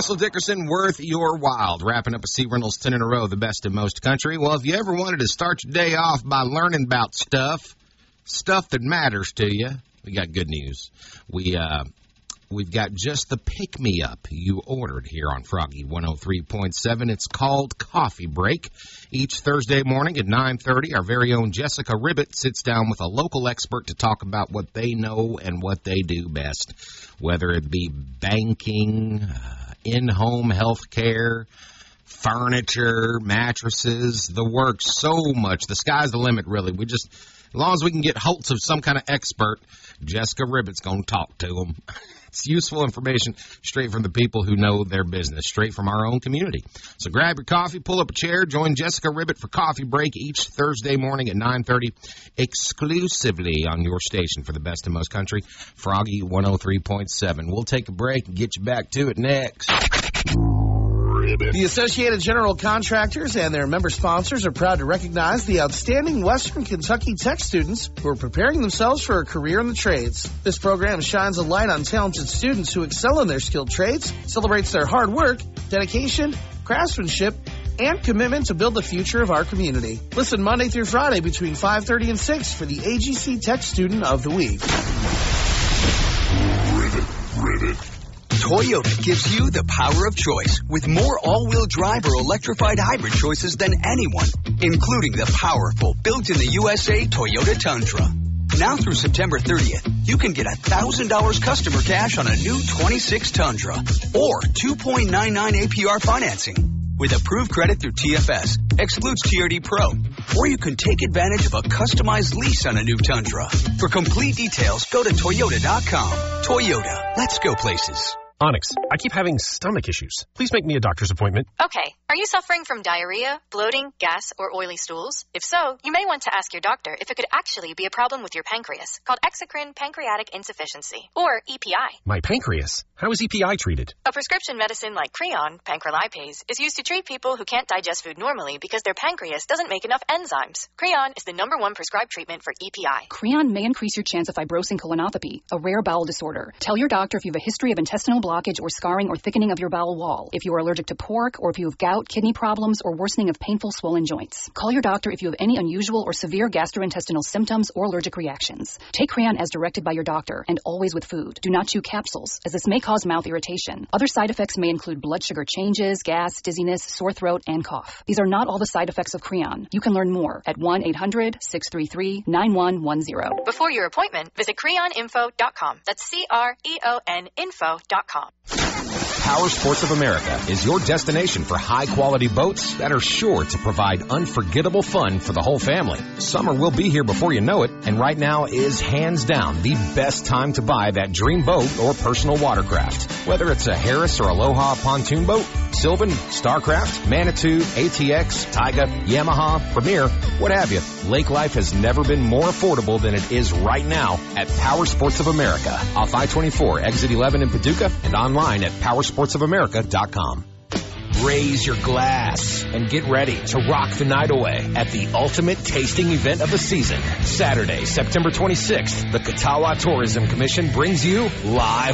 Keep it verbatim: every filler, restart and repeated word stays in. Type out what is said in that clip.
Russell Dickerson, worth your while. Wrapping up a C. Reynolds ten in a row, the best in most country. Well, if you ever wanted to start your day off by learning about stuff, stuff that matters to you, we got good news. We, uh, we've got just the pick-me-up you ordered here on Froggy one oh three point seven. It's called Coffee Break. Each Thursday morning at nine thirty, our very own Jessica Ribbett sits down with a local expert to talk about what they know and what they do best, whether it be banking, uh, in-home health care, furniture, mattresses, the works, so much. The sky's the limit, really. We just, as long as we can get holds of some kind of expert, Jessica Ribbett's going to talk to them. It's useful information straight from the people who know their business, straight from our own community. So grab your coffee, pull up a chair, join Jessica Ribbett for Coffee Break each Thursday morning at nine thirty, exclusively on your station for the best in most country, Froggy one oh three point seven. We'll take a break and get you back to it next. The Associated General Contractors and their member sponsors are proud to recognize the outstanding Western Kentucky Tech students who are preparing themselves for a career in the trades. This program shines a light on talented students who excel in their skilled trades, celebrates their hard work, dedication, craftsmanship, and commitment to build the future of our community. Listen Monday through Friday between five thirty and six for the A G C Tech Student of the Week. Ribbit, ribbit. Toyota gives you the power of choice with more all-wheel drive or electrified hybrid choices than anyone, including the powerful, built-in-the-U S A Toyota Tundra. Now through September thirtieth, you can get one thousand dollars customer cash on a new twenty-six Tundra or two point nine nine A P R financing with approved credit through T F S, excludes T R D Pro, or you can take advantage of a customized lease on a new Tundra. For complete details, go to Toyota dot com. Toyota, let's go places. Onyx, I keep having stomach issues. Please make me a doctor's appointment. Okay. Are you suffering from diarrhea, bloating, gas, or oily stools? If so, you may want to ask your doctor if it could actually be a problem with your pancreas, called exocrine pancreatic insufficiency, or E P I. My pancreas? How is E P I treated? A prescription medicine like Creon, pancrelipase, is used to treat people who can't digest food normally because their pancreas doesn't make enough enzymes. Creon is the number one prescribed treatment for E P I. Creon may increase your chance of fibrosing colonopathy, a rare bowel disorder. Tell your doctor if you have a history of intestinal blockage or scarring or thickening of your bowel wall, if you are allergic to pork, or if you have gout, kidney problems, or worsening of painful swollen joints. Call your doctor if you have any unusual or severe gastrointestinal symptoms or allergic reactions. Take Creon as directed by your doctor, and always with food. Do not chew capsules, as this may cause mouth irritation. Other side effects may include blood sugar changes, gas, dizziness, sore throat, and cough. These are not all the side effects of Creon. You can learn more at one eight hundred six three three nine one one zero. Before your appointment, visit creon info dot com. That's C R E O N info dot com. Power Sports of America is your destination for high-quality boats that are sure to provide unforgettable fun for the whole family. Summer will be here before you know it, and right now is hands down the best time to buy that dream boat or personal watercraft. Whether it's a Harris or Aloha pontoon boat, Sylvan, Starcraft, Manitou, A T X, Taiga, Yamaha, Premier, what have you, lake life has never been more affordable than it is right now at Power Sports of America. Off I twenty-four, exit eleven in Paducah, and online at power sports of america dot com. Raise your glass and get ready to rock the night away at the ultimate tasting event of the season. Saturday, September twenty-sixth, the Katawa Tourism Commission brings you live